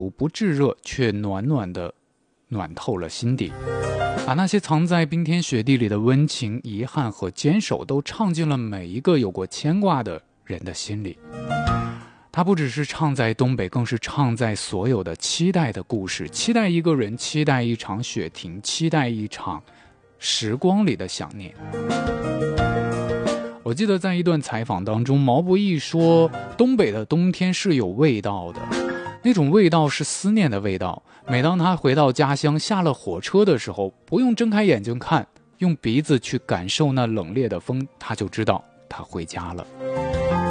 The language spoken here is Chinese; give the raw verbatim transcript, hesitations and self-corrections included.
不炙热，却暖暖的暖透了心底，把那些藏在冰天雪地里的温情、遗憾和坚守都唱进了每一个有过牵挂的人的心里。它不只是唱在东北，更是唱在所有的期待的故事，期待一个人，期待一场雪停，期待一场时光里的想念。我记得在一段采访当中，毛不易说东北的冬天是有味道的，那种味道是思念的味道。每当他回到家乡，下了火车的时候，不用睁开眼睛看，用鼻子去感受那冷冽的风，他就知道他回家了。